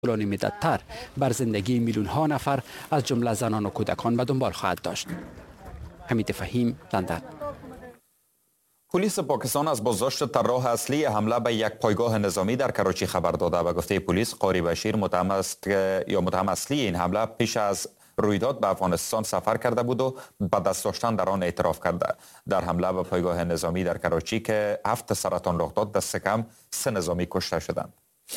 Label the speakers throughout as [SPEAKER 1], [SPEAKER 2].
[SPEAKER 1] طولانی مدت‌تر بر زندگی میلیون ها نفر از جمله زنان و کودکان به دنبال خواهد داشت. حمید فهیم، لندن.
[SPEAKER 2] پلیس پاکستان از بازداشت طراح اصلی حمله به یک پایگاه نظامی در کراچی خبر داده. به گفته پلیس، قاری بشیر متهم اصلی این حمله پیش از رویداد به افغانستان سفر کرده بود و به دست داشتن در آن اعتراف کرده. در حمله به پایگاه نظامی در کراچی که 7 سرطان رخ داد، دست کم 3 نظامی کشته شدند.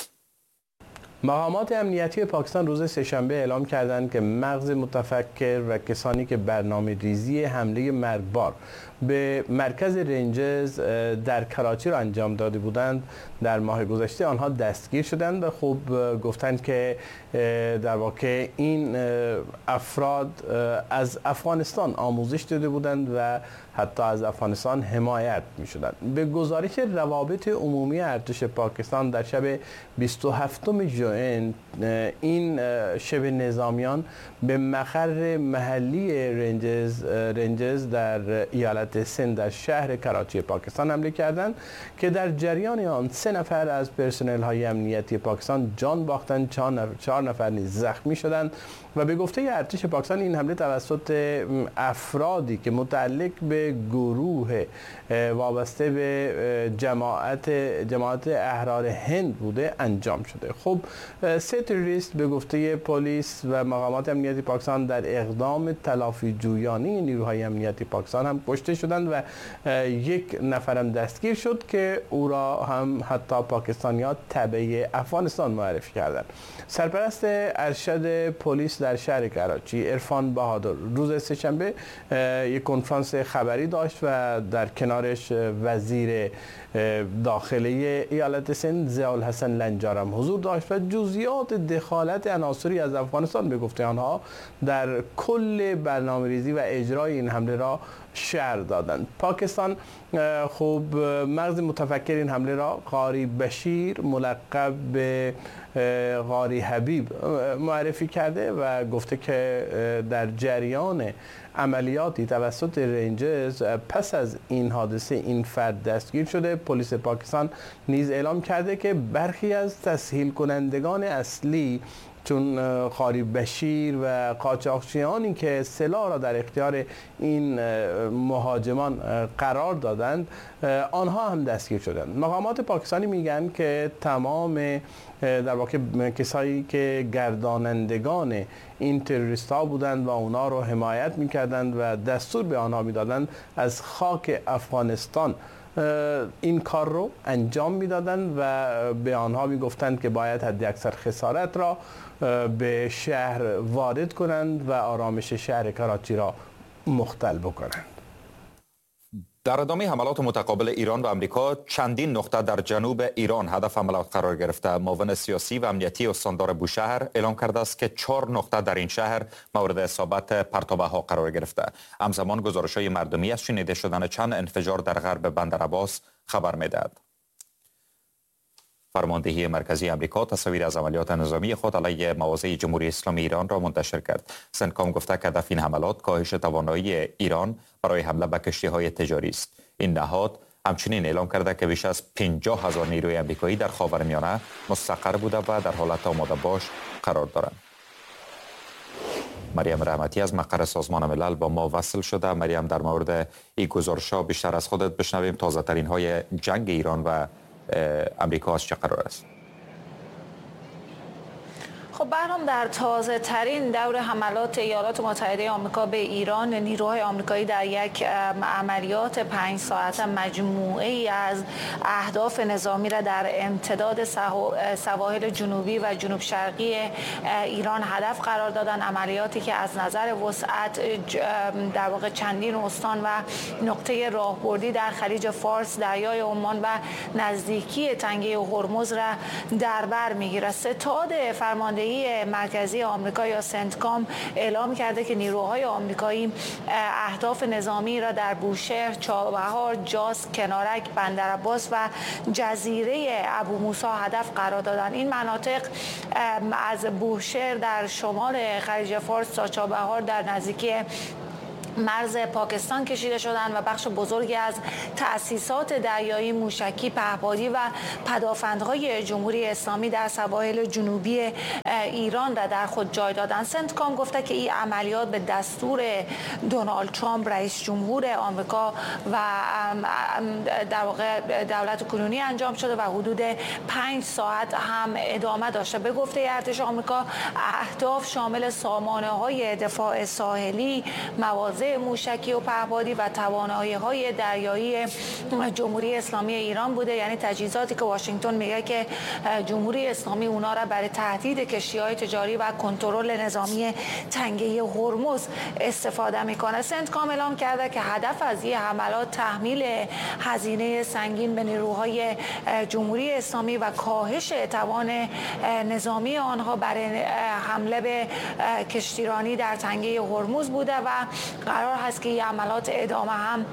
[SPEAKER 3] مقامات امنیتی پاکستان روز سه‌شنبه اعلام کردند که مغز متفکر و کسانی که برنامه‌ریزی حمله مرگبار به مرکز رنجرز در کراچی را انجام داده بودند در ماه گذشته آنها دستگیر شدند و خب گفتند که در واقع این افراد از افغانستان آموزش دیده بودند و حتی از افغانستان حمایت می شدند. به گزارش روابط عمومی ارتش پاکستان در شب 27 ژوئن این شبه نظامیان به مقر محلی رنجرز در ایالت سند در شهر کراچی پاکستان حمله کردند که در جریان آن 3 نفر از پرسنل های امنیتی پاکستان جان باختند، 4 نفر نیز زخمی شدند و به گفته ارتش پاکستان این حمله توسط افرادی که متعلق به گروه وابسته به جماعت احرار هند بوده انجام شده. خب 3 تروریست به گفته پلیس و مقامات امنیتی پاکستان در اقدام تلافی جویانه نیروهای امنیتی پاکستان هم کشته شدند و 1 نفرم دستگیر شد که او را هم حتی پاکستانی‌ها تبع افغانستان معرفی کردند. سرپرست ارشد پلیس در شهر کراچی عرفان بهادر روز سه‌شنبه یک کنفرانس خبری داشت و در کنارش وزیر داخلی ایالت سند ضیاءالحسن لنجارم حضور داشت و جزئیات دخالت عناصری از افغانستان به گفته آنها در کل برنامه‌ریزی و اجرای این حمله را شرح دادند. پاکستان خب مغز متفکر این حمله را قاری بشیر ملقب به قاری حبیب معرفی کرده و گفته که در جریان عملیاتی توسط رنجرز پس از این حادثه این فرد دستگیر شده. پلیس پاکستان نیز اعلام کرده که برخی از تسهیل کنندگان اصلی چون قاری بشیر و قاچاقچیانی که سلاح را در اختیار این مهاجمان قرار دادند آنها هم دستگیر شدند. مقامات پاکستانی میگن که تمام در واقع کسایی که گردانندگان این تروریست ها بودند و اونا رو حمایت میکردند و دستور به آنها میدادند از خاک افغانستان این کار رو انجام میدادند و به آنها میگفتند که باید حداکثر خسارت را به شهر وارد کنند و آرامش شهر کراچی را مختل بکنند.
[SPEAKER 2] در ادامه حملات متقابل ایران و امریکا، چندین نقطه در جنوب ایران هدف حملات قرار گرفته. معاون سیاسی و امنیتی استاندار بوشهر اعلام کرده است که 4 نقطه در این شهر مورد اصابت پرتابه ها قرار گرفته. همزمان گزارش‌های مردمی از شنیده شدن چند انفجار در غرب بندر عباس خبر می‌دهد. فرماندهی مرکزی امریکا تصاویر از عملیات نظامی خود علیه مواضع جمهوری اسلامی ایران را منتشر کرد. سنتکام گفته که هدف این حملات کاهش توانایی ایران برای حمله به کشتی‌های تجاری است. این نهاد همچنین اعلام کرده که بیش از 50,000 نیروی امریکایی در خاورمیانه مستقر بوده و در حالت آماده باش قرار دارند. مریم رحمتی از مقر سازمان ملل با ما وصل شده. مریم، در مورد این گزارش‌ها بیشتر از خودت بشنویم. تازه ترین های جنگ ایران و امریکا از چه قرار است؟
[SPEAKER 4] خب بهرام، در تازه ترین دور حملات ایالات متحده آمریکا به ایران، نیروهای آمریکایی در یک عملیات 5 ساعته مجموعه ای از اهداف نظامی را در امتداد سواحل جنوبی و جنوب شرقی ایران هدف قرار دادن. عملیاتی که از نظر وسعت در واقع چندین استان و نقطه راهبردی در خلیج فارس، دریای عمان و نزدیکی تنگه هرمز را در بر میگیرد. ستاد فرماندهی مرکزی آمریکا یا سنتکام اعلام کرده که نیروهای آمریکایی اهداف نظامی را در بوشهر، چابهار، جاس، کنارک، بندرعباس و جزیره ابو موسی هدف قرار دادند. این مناطق از بوشهر در شمال خلیج فارس تا چابهار در نزدیکی مرز پاکستان کشیده شدند و بخش بزرگی از تأسیسات دریایی، موشکی، پهپادی و پدافندهای جمهوری اسلامی در سواحل جنوبی ایران را در خود جای دادند. سنتکام گفته که این عملیات به دستور دونالد ترامپ رئیس جمهور آمریکا و در واقع دولت کنونی انجام شده و حدود 5 ساعت هم ادامه داشته. به گفته ارتش آمریکا اهداف شامل سامانه‌های دفاع ساحلی، مواضع موشکی و پهپادی و توانایی‌های دریایی جمهوری اسلامی ایران بوده، یعنی تجهیزاتی که واشنگتن میگه که جمهوری اسلامی اونا را برای تهدید کشتی‌های تجاری و کنترل نظامی تنگه هرمز استفاده میکنه. سنتکام اعلام کرده که هدف از این حملات تحمیل هزینه سنگین به نیروهای جمهوری اسلامی و کاهش توان نظامی آنها برای حمله به کشتیرانی در تنگه هرمز بوده و قرار هست که این حملات ادامه هم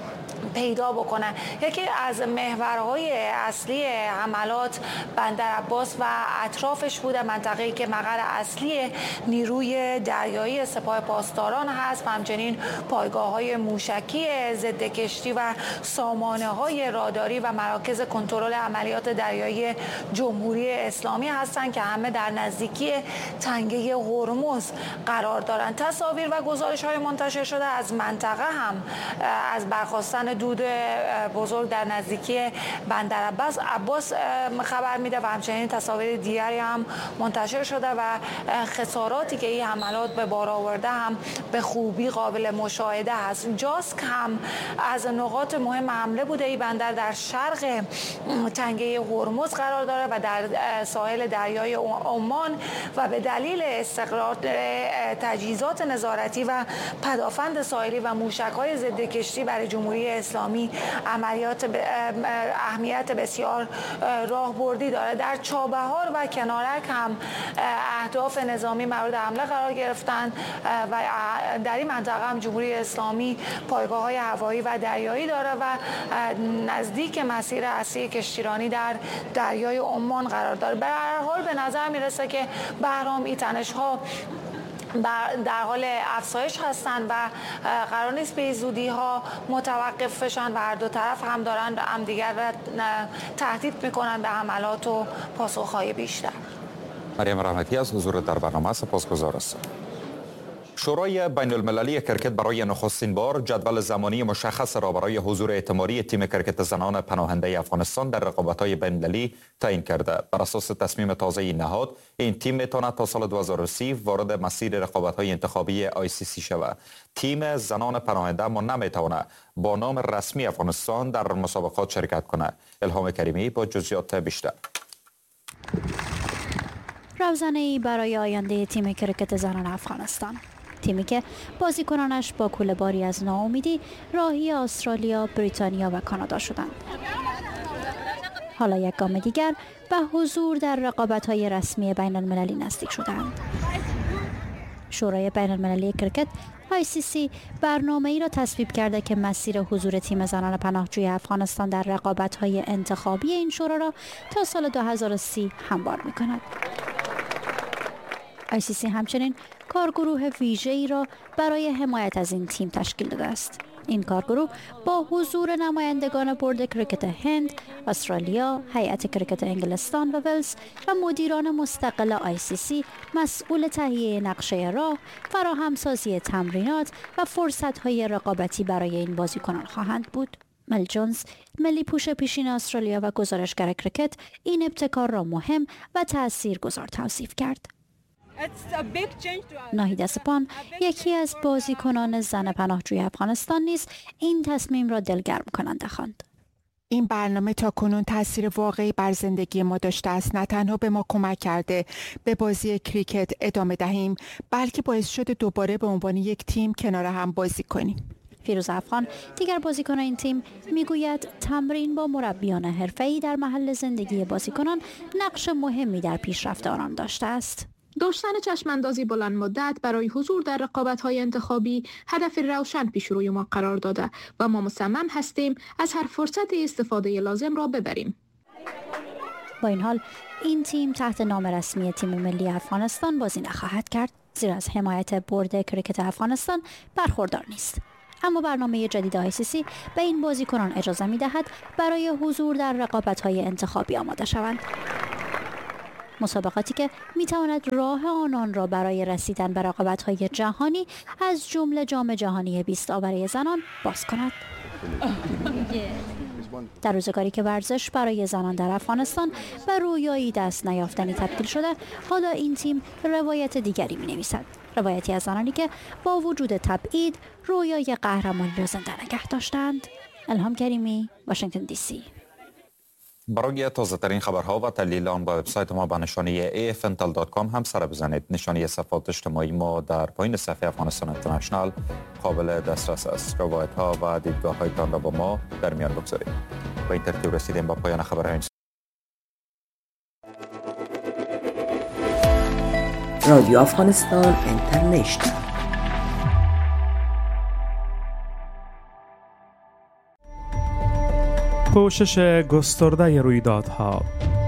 [SPEAKER 4] پیدا بکنه. یکی از محورهای اصلی حملات بندر عباس و اطرافش بوده، منطقه‌ای که مقر اصلی نیروی دریایی سپاه پاسداران هست و همچنین پایگاه‌های موشکی ضد کشتی و سامانه‌های راداری و مراکز کنترل عملیات دریایی جمهوری اسلامی هستند که همه در نزدیکی تنگه هرمز قرار دارند. تصاویر و گزارش‌های منتشر شده از منطقه هم از برخاستن دود بزرگ در نزدیکی بندر عباس خبر میده و همچنین تصاویر دیگری هم منتشر شده و خساراتی که این حملات به بار آورده هم به خوبی قابل مشاهده هست. جاسک هم از نقاط مهم حمله بوده. این بندر در شرق تنگه هرمز قرار داره و در ساحل دریای عمان و به دلیل استقرار تجهیزات نظارتی و پدافند ساحلی و موشک‌های ضد کشتی برای جمهوری اسلامی عملیات اهمیت بسیار راهبردی داره. در چابهار و کنارک هم اهداف نظامی مورد حمله قرار گرفتن و در این منطقه هم جمهوری اسلامی پایگاه‌های هوایی و دریایی داره و نزدیک مسیر اصلی کشتیرانی در دریای عمان قرار داره. به هر حال به نظر میرسه که بهرام این تنش‌ها در حال افزایش هستند و قرار نیست به زودی ها متوقف بشن و هر دو طرف هم دارن همدیگر را تهدید میکنن به حملات و پاسخهای بیشتر.
[SPEAKER 2] مریم رحمتی از حضور در برنامه سپاسگزار هستم. شورای بین المللی کرکت برای نخستین بار جدول زمانی مشخص را برای حضور اعتباری تیم کرکت زنان پناهنده افغانستان در رقابت‌های بین‌المللی تعیین کرده. بر اساس تصمیم تازه این نهاد، این تیم میتواند تا سال 2030 وارد مسیر رقابت‌های انتخابی ICC شود. تیم زنان پناهنده اما نمیتواند با نام رسمی افغانستان در مسابقات شرکت کند. الهام کریمی با جزئیات بیشتر.
[SPEAKER 5] روزنه‌ای برای آینده تیم کرکت زنان افغانستان، تیمی که بازیکنانش با کوله‌باری از ناامیدی راهی استرالیا، بریتانیا و کانادا شدند. حالا یک گام دیگر به حضور در رقابت‌های رسمی بین المللی نزدیک شدند. شورای بین المللی کرکت ICC برنامه‌ای را تصویب کرده که مسیر حضور تیم زنان پناهجوی افغانستان در رقابت‌های انتخابی این شورا را تا سال 2030 هموار می‌کند. ICC همچنین کارگروه ویژه‌ای را برای حمایت از این تیم تشکیل داده است. این کارگروه با حضور نمایندگان بورد کرکت هند، استرالیا، هیئت کرکت انگلستان و ولز و مدیران مستقل ICC مسئول تهیه نقشه راه، فراهمسازی تمرینات و فرصت‌های رقابتی برای این بازیکنان خواهند بود. مل جونز، ملی پوش پیشین استرالیا و گزارشگر کرکت، این ابتکار را مهم و تاثیرگذار توصیف کرد. ناهید سپان، یکی از بازیکنان زن پناهجوی افغانستان نیز این تصمیم را دلگرم کننده خواند.
[SPEAKER 6] این برنامه تا کنون تاثیر واقعی بر زندگی ما داشته است. نه تنها به ما کمک کرده به بازی کریکت ادامه دهیم، بلکه باعث شده دوباره به عنوان یک تیم کنار هم بازی کنیم.
[SPEAKER 5] فیروز افغان، دیگر بازیکن این تیم، میگوید تمرین با مربیان حرفه‌ای در محل زندگی بازیکنان نقش مهمی در پیشرفت آنان داشته است.
[SPEAKER 7] داشتن چشماندازی بلند مدت برای حضور در رقابت‌های انتخابی هدف روشن پیش روی ما قرار داده و ما مصمم هستیم از هر فرصت استفاده لازم را ببریم.
[SPEAKER 5] با این حال این تیم تحت نام رسمی تیم ملی افغانستان بازی نخواهد کرد، زیرا از حمایت بورد کریکت افغانستان برخوردار نیست. اما برنامه جدید ICC به این بازیکنان اجازه می‌دهد برای حضور در رقابت‌های انتخابی آماده شوند. مسابقاتی که می‌تواند راه آنان را برای رسیدن به رقابت‌های جهانی از جمله جام جهانی 20 برای زنان باز کند. در روزگاری که ورزش برای زنان در افغانستان به رویایی دست نیافتنی تبدیل شده، حالا این تیم روایت دیگری می‌نویسد. روایتی از زنانی که با وجود تبعید رویای قهرمانی را زنده نگه داشتند. الهام کریمی، واشنگتن دی سی.
[SPEAKER 2] برای تازه ترین خبرها و تحلیل آن با وبسایت ما به نشانی afntal.com هم سر بزنید. نشانی صفحات اجتماعی ما در پایین صفحه افغانستان اینترنشنال قابل دسترس است. روایت ها و دیدگاه هایتان را با ما در میان بگذارید. با این ترتیب رسیدیم به پایان خبرهای
[SPEAKER 8] رادیو افغانستان اینترنشنال.
[SPEAKER 9] پوشش گسترده رویدادها،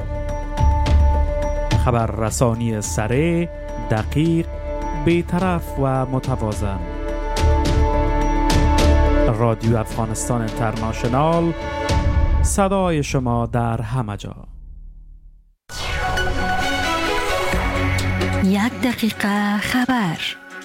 [SPEAKER 9] خبررسانی سریع، دقیق، بی‌طرف و متوازن. رادیو افغانستان اینترنشنال، صدای شما در همه جا.
[SPEAKER 10] 1 دقیقه خبر.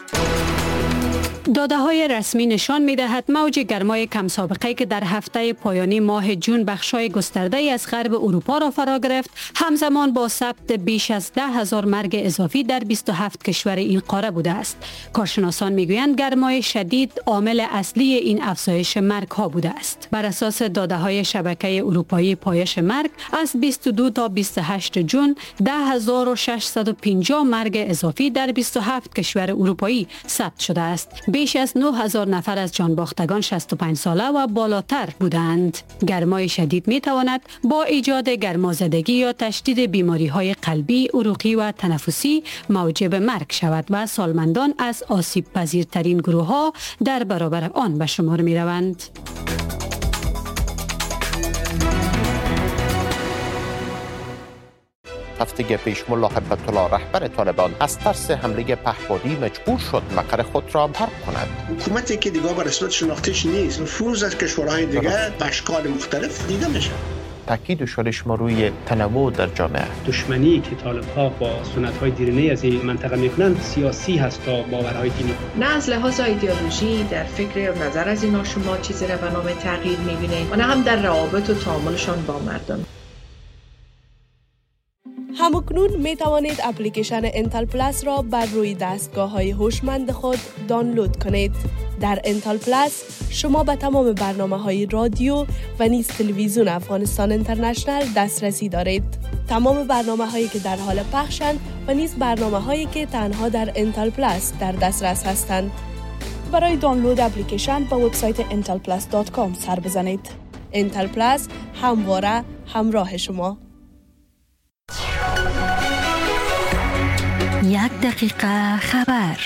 [SPEAKER 11] داده‌های رسمی نشان می‌دهد موج گرمای کم سابقه‌ای که در هفته پایانی ماه جون بخشای گسترده‌ای از غرب اروپا را فرا گرفت، همزمان با ثبت بیش از 10,000 مرگ اضافی در 27 کشور این قاره بوده است. کارشناسان می‌گویند گرمای شدید عامل اصلی این افزایش مرگ‌ها بوده است. بر اساس داده‌های شبکه اروپایی پایش مرگ، از 22 تا 28 جون 10,650 مرگ اضافی در 27 کشور اروپایی ثبت شده است. بیش از 9,000 نفر از جانباختگان 65 ساله و بالاتر بودند. گرمای شدید می تواند با ایجاد گرمازدگی یا تشدید بیماری های قلبی، عروقی و تنفسی موجب مرگ شود و سالمندان از آسیب پذیرترین گروه ها در برابر آن به شمار می روند.
[SPEAKER 12] هفته پیش ملا هیبت الله رهبر طالبان از ترس حمله پهپادی مجبور شد مقر خود را ترک کند.
[SPEAKER 13] حکومتی که دیگه به رسمیت شناختیش نیست، نفوذ از کشورهای دیگه به اشکال مختلف دیده میشه.
[SPEAKER 12] تاکید شده شما روی تنوع در جامعه.
[SPEAKER 14] دشمنی که طالب‌ها با سنت‌های دیرینه از این منطقه میکنند سیاسی هست تا باورهای دینی.
[SPEAKER 15] نه از لحاظ ایدئولوژی در فکر و نظر از اینا شما چیزی را به نام تغییر میبینید و نه هم در روابط و تعاملشان با مردم.
[SPEAKER 16] همکنون می توانید اپلیکیشن انتل پلاس را بر روی دستگاه‌های هوشمند خود دانلود کنید. در انتل پلاس شما به تمام برنامه‌های رادیو و نیز تلویزیون افغانستان اینترنشنال دسترسی دارید. تمام برنامه‌هایی که در حال پخشند و نیز برنامه‌هایی که تنها در انتل پلاس در دسترس هستند. برای دانلود اپلیکیشن به وبسایت intelplus.com سر بزنید. انتل پلاس همواره همراه شما.
[SPEAKER 10] 1 دقیقه خبر.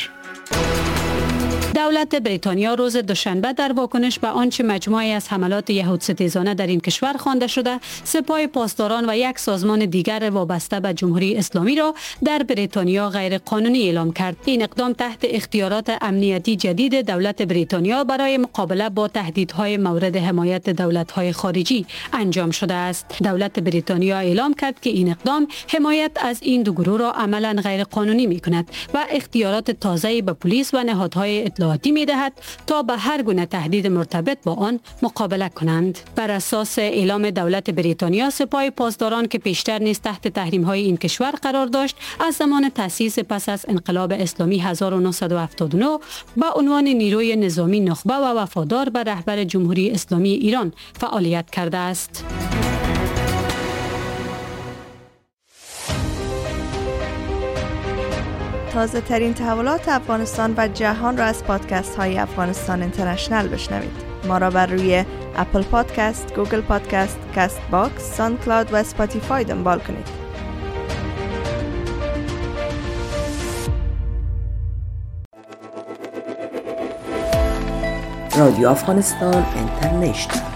[SPEAKER 11] دولت بریتانیا روز دوشنبه در واکنش به آنچه مجموعی از حملات یهودستیزانه در این کشور خوانده شده، سپاه پاسداران و یک سازمان دیگر وابسته به جمهوری اسلامی را در بریتانیا غیر قانونی اعلام کرد. این اقدام تحت اختیارات امنیتی جدید دولت بریتانیا برای مقابله با تهدیدهای مورد حمایت دولت‌های خارجی انجام شده است. دولت بریتانیا اعلام کرد که این اقدام حمایت از این دو گروه را عملاً غیر قانونی می‌کند و اختیارات تازه‌ای به پلیس و نهادهای اطلاعاتی می‌دهد تا به هر گونه تهدید مرتبط با آن مقابله کنند. بر اساس اعلام دولت بریتانیا، سپاه پاسداران که پیشتر نیز تحت تحریم‌های این کشور قرار داشت، از زمان تأسیس پس از انقلاب اسلامی 1979 به عنوان نیروی نظامی نخبه و وفادار به رهبر جمهوری اسلامی ایران فعالیت کرده است.
[SPEAKER 17] تازه ترین تحولات افغانستان و جهان را از پادکست های افغانستان اینترنشنال بشنوید. ما را بر روی اپل پادکست، گوگل پادکست، کاست باکس، ساوند کلاود و اسپاتیفای دنبال کنید.
[SPEAKER 8] رادیو افغانستان اینترنشنال.